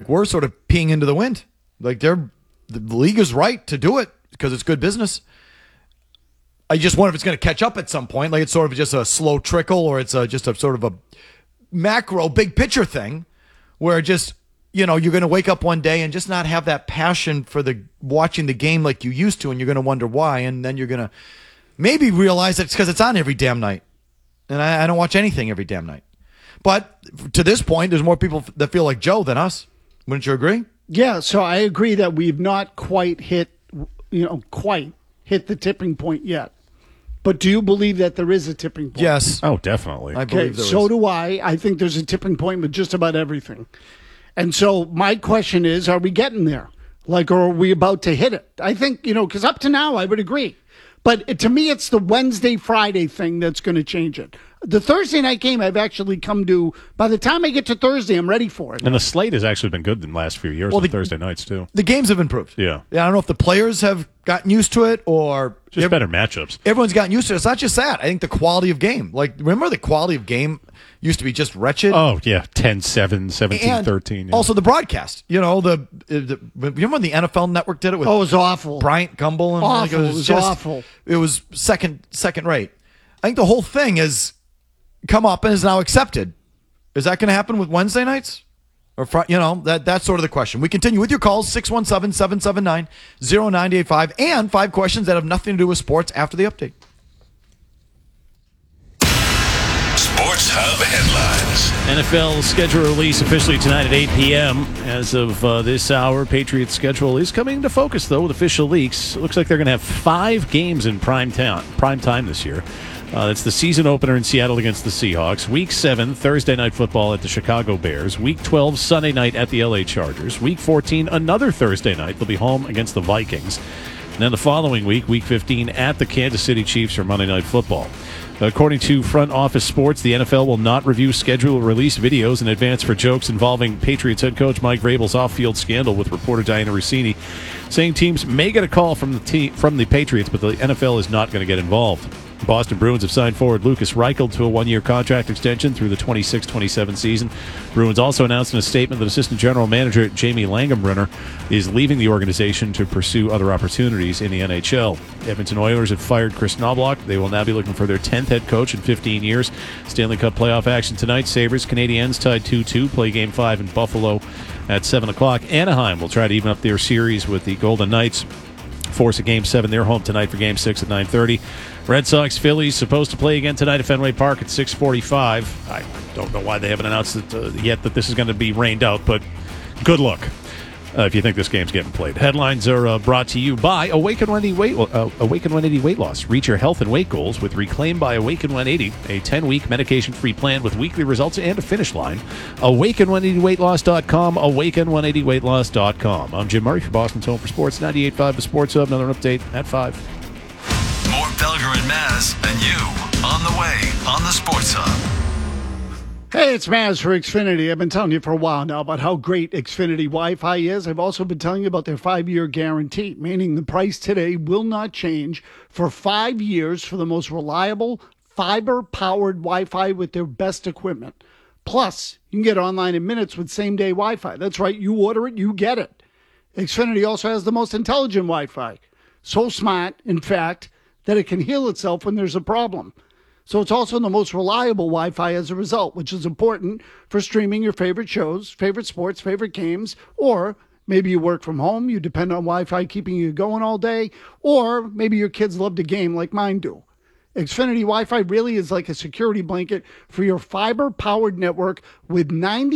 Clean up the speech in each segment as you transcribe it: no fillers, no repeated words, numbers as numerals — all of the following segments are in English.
like we're sort of peeing into the wind. Like the league is right to do it because it's good business. I just wonder if it's going to catch up at some point. Like it's sort of just a slow trickle, or it's just a sort of a macro big picture thing where just, you're going to wake up one day and just not have that passion for watching the game like you used to, and you're going to wonder why, and then you're going to maybe realize it's because it's on every damn night. And I don't watch anything every damn night. But to this point, there's more people that feel like Joe than us. Wouldn't you agree? Yeah, so I agree that we've not quite hit the tipping point yet. But do you believe that there is a tipping point? Yes. Oh, definitely. I believe there is. So do I. I think there's a tipping point with just about everything. And so my question is, are we getting there? Like, or are we about to hit it? I think, because up to now, I would agree. But to me, it's the Wednesday, Friday thing that's going to change it. The Thursday night game, I've actually come to, by the time I get to Thursday, I'm ready for it. And the slate has actually been good in the last few years on Thursday nights, too. The games have improved. Yeah. I don't know if the players have gotten used to it or... Just better matchups. Everyone's gotten used to it. It's not just that. I think the quality of game. Like, remember the quality of game used to be just wretched? Oh, yeah. 10-7, 17-13. Yeah. Also the broadcast. Remember when the NFL Network did it with... Oh, it was awful. Bryant Gumbel? And awful. It was awful. It was second rate. I think the whole thing has come up and is now accepted. Is that going to happen with Wednesday nights? Or that's sort of the question. We continue with your calls, 617-779-0985, and 5 questions that have nothing to do with sports after the update. Sports Hub headlines. NFL schedule release officially tonight at 8 p.m. As of this hour, Patriots schedule is coming into focus, though, with official leaks. It looks like they're going to have 5 games in prime time this year. That's the season opener in Seattle against the Seahawks. Week 7, Thursday Night Football at the Chicago Bears. Week 12, Sunday night at the LA Chargers. Week 14, another Thursday night. They'll be home against the Vikings. And then the following week, Week 15, at the Kansas City Chiefs for Monday Night Football. According to Front Office Sports, the NFL will not review schedule release videos in advance for jokes involving Patriots head coach Mike Vrabel's off-field scandal, with reporter Diana Rossini saying teams may get a call from the Patriots, but the NFL is not going to get involved. Boston Bruins have signed forward Lucas Reichel to a 1-year contract extension through the 26-27 season. Bruins also announced in a statement that assistant general manager Jamie Langenbrunner is leaving the organization to pursue other opportunities in the NHL. Edmonton Oilers have fired Chris Knobloch. They will now be looking for their 10th head coach in 15 years. Stanley Cup playoff action tonight. Sabres, Canadiens tied 2-2, play Game 5 in Buffalo at 7 o'clock. Anaheim will try to even up their series with the Golden Knights. Force a Game 7. They're home tonight for Game 6 at 9:30. Red Sox, Phillies supposed to play again tonight at Fenway Park at 6:45. I don't know why they haven't announced it yet that this is going to be rained out, but good luck if you think this game's getting played. Headlines are brought to you by Awaken 180 Weight Loss. Reach your health and weight goals with Reclaim by Awaken 180, a 10-week medication-free plan with weekly results and a finish line. Awaken180weightloss.com, Awaken180weightloss.com. I'm Jim Murray for Boston's Home for Sports, 98.5 The Sports Hub. Another update at 5. More Belger and Maz and you on the way on the Sports Hub. Hey, it's Maz for Xfinity. I've been telling you for a while now about how great Xfinity Wi-Fi is. I've also been telling you about their 5-year guarantee, meaning the price today will not change for 5 years for the most reliable fiber-powered Wi-Fi with their best equipment. Plus, you can get online in minutes with same-day Wi-Fi. That's right, you order it, you get it. Xfinity also has the most intelligent Wi-Fi. So smart, in fact, that it can heal itself when there's a problem. So it's also the most reliable Wi-Fi as a result, which is important for streaming your favorite shows, favorite sports, favorite games, or maybe you work from home, you depend on Wi-Fi keeping you going all day, or maybe your kids love to game like mine do. Xfinity Wi-Fi really is like a security blanket for your fiber-powered network with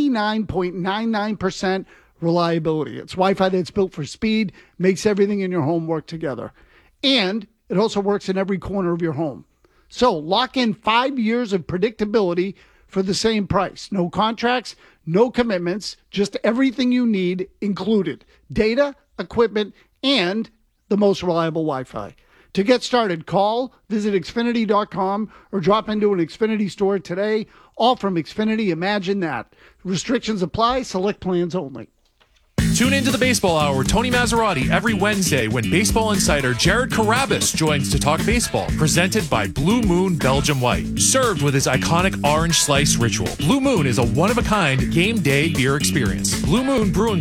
99.99% reliability. It's Wi-Fi that's built for speed, makes everything in your home work together. And it also works in every corner of your home. So lock in 5 years of predictability for the same price. No contracts, no commitments, just everything you need included. Data, equipment, and the most reliable Wi-Fi. To get started, visit Xfinity.com or drop into an Xfinity store today. All from Xfinity, imagine that. Restrictions apply, select plans only. Tune into the Baseball Hour with Tony Maserati every Wednesday when baseball insider Jared Carabas joins to talk baseball, presented by Blue Moon Belgium White. Served with his iconic orange slice ritual, Blue Moon is a one-of-a-kind game day beer experience. Blue Moon Brewing